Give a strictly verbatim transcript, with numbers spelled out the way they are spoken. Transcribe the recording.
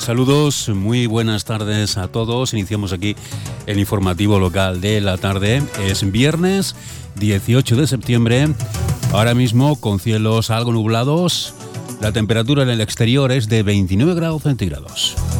Saludos, muy buenas tardes a todos. Iniciamos aquí el informativo local de la tarde. Es viernes dieciocho de septiembre, ahora mismo con cielos algo nublados. La temperatura en el exterior es de veintinueve grados centígrados.